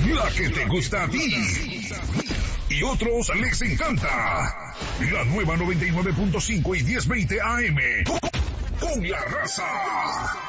La que te gusta a ti. Y otros les encanta. La nueva 99.5 y 1020 AM. Con la raza.